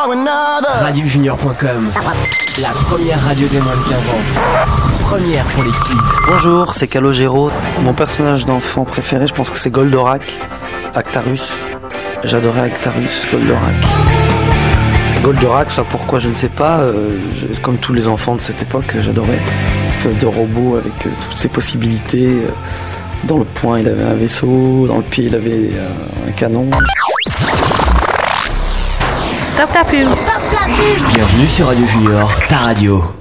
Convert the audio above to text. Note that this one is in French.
Radiojunior.com, la première radio des moins de 15 ans. Première pour les kids. Bonjour, c'est Calogero. Mon personnage d'enfant préféré, je pense que c'est Goldorak, Actarus. J'adorais Actarus, Goldorak. Goldorak, ça pourquoi je ne sais pas, comme tous les enfants de cette époque, j'adorais. De robot avec toutes ses possibilités. Dans le poing, il avait un vaisseau, dans le pied, il avait un canon. Top la pub. Bienvenue sur Radio Junior, ta radio.